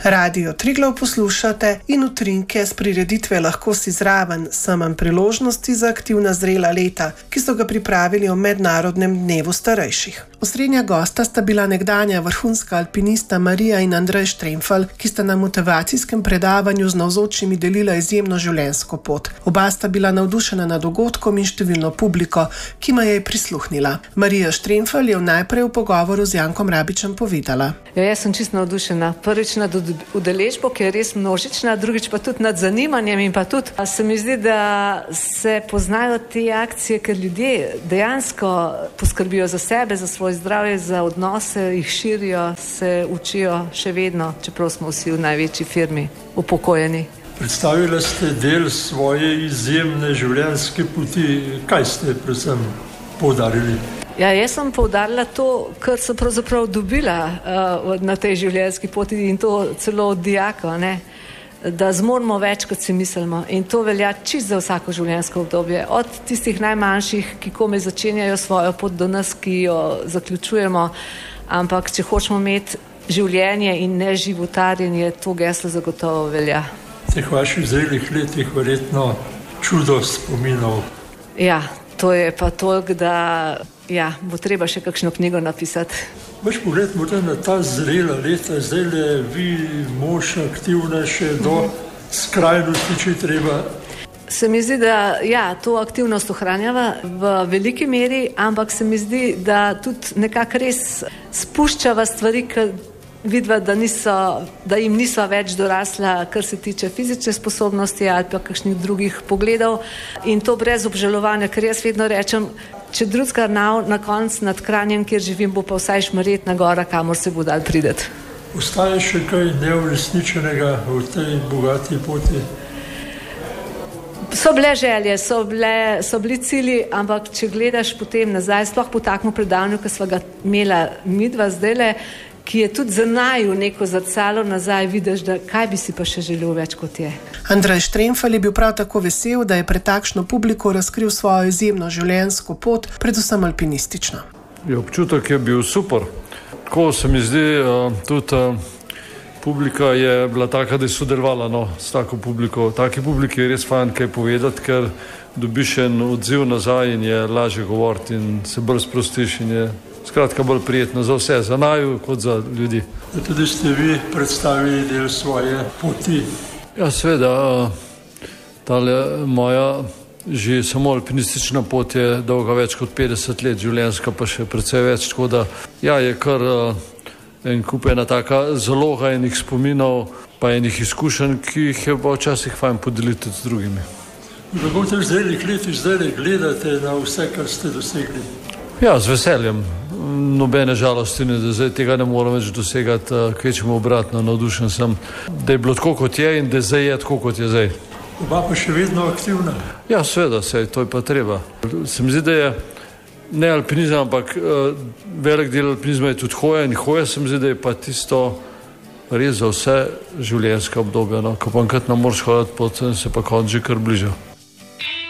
Radio Triglav poslušate in utrinke s prireditve Lahko si zraven, samem priložnosti za aktivna zrela leta, ki so ga pripravili o Mednarodnem dnevu starejših. Osrednja gosta sta bila nekdanja vrhunska alpinista Marija in Andrej Štremfelj, ki sta na motivacijskem predavanju z navzočimi delila izjemno življenjsko pot. Oba sta bila navdušena nad dogodkom in številno publiko, ki ma je prisluhnila. Marija Štremfelj je najprej v pogovoru z Jankom Rabičem povedala. Jaz sem čisto navdušena. Prvič nad udeležbo, ki je res množična, drugič pa tudi nad zanimanjem in pa tudi se mi zdi, da se poznajo te akcije, ker ljudje dejansko poskrbijo za sebe, za svoje zdravje, za odnose, jih širijo, se učijo še vedno, čeprav smo vsi v največji firmi upokojeni. Predstavili ste del svoje izjemne življenjske poti. Kaj ste predvsem poudarili? Ja, jaz sem poudarila to, kar sem pravzaprav dobila na tej življenjski poti in to celo od dijaka, ne? Da zmoremo več, kot si mislimo. In to velja čisto za vsako življenjsko obdobje. Od tistih najmanjših, ki komaj začenjajo svojo pot do nas, ki jo zaključujemo, ampak če hočemo imeti življenje in ne životarjenje, to geslo zagotovo velja. V teh vaših zrelih letih verjetno čudo spominov. Ja, to je pa toliko, da bo treba še kakšno knjigo napisati. Vaš pogled morda na ta zrela leta, zdaj le vi mož aktivna še do skrajnosti, če treba. Se mi zdi, da to aktivnost ohranjava v veliki meri, ampak se mi zdi, da tudi nekako res spuščava stvari, ki vidva, da jim niso več dorasla, kar se tiče fizične sposobnosti ali pa kakšnih drugih pogledov in to brez obžalovanja, ker jaz vedno rečem, če drugega na koncu nad Kranjem, kjer živim, bo pa vsaj Šmarjetna gora, kamor se bo dal prideti. Ostaja še kaj neuresničenega v tej bogati poti? So bile želje, so bili cilji, ampak če gledaš potem nazaj, sploh po takem predavanju, ki sva ga imela midva zdajle, ki je tudi za naju neko zrcalo nazaj, vidiš, da kaj bi si pa še želel več, kot je. Andrej Štremfelj je bil prav tako vesel, da je pred takšno publiko razkril svojo izjemno življenjsko pot, predvsem alpinistično. Občutek je bil super. Tako se mi zdi, tudi publika je bila taka, da je sodelovala s tako publiko. Taki publiki je res fajn kaj povedati, ker dobiš en odziv nazaj in je lažje govoriti in se bolj sprostiš in je skratka bolj prijetno za vse, za naju kot za ljudi. Tudi ste vi predstavili del svoje poti. Ja, seveda, tale moja že samo alpinistična pot je dolga več kot 50 let, življenjska pa še precej več, tako da je kar en kup ena taka zaloga enih spominov pa enih izkušenj, ki jih je pa včasih fajn podeliti z drugimi. Kako v teh zrelih letih zdaj gledate na vse, kar ste dosegli? Ja, z veseljem. Nobene žalosti ne, da zdaj tega ne moram več dosegati, kvečemo obratno, navdušen sem, da je bilo tako, kot je in da zdaj je tako, kot je zdaj. Oba pa še vedno aktivna? Ja, seveda, to je pa treba. Se mi zdi, da je ne alpinizem, ampak velik del alpinizma je tudi hoja in hoja se mi zdi, da je pa tisto res za vse življenjske obdobje. Ko pa enkrat ne moreš hoditi, potem se pa konč že kar bliža.